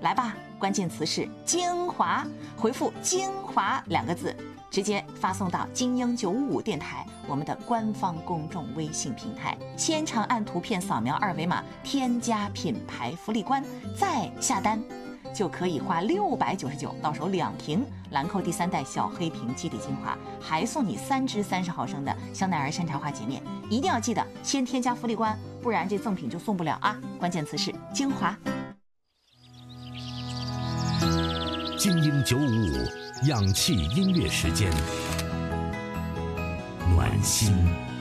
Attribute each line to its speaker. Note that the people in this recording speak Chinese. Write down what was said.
Speaker 1: 来吧，关键词是精华，回复精华2个字，直接发送到精英955电台我们的官方公众微信平台，现场按图片扫描2维码添加品牌福利官，再下单就可以花699到手2瓶兰蔻第3代小黑瓶基底精华，还送你3支30毫升的香奈儿山茶花洁面。一定要记得先添加福利官，不然这赠品就送不了啊！关键词是精华。
Speaker 2: 精英955氧气音乐时间，暖心。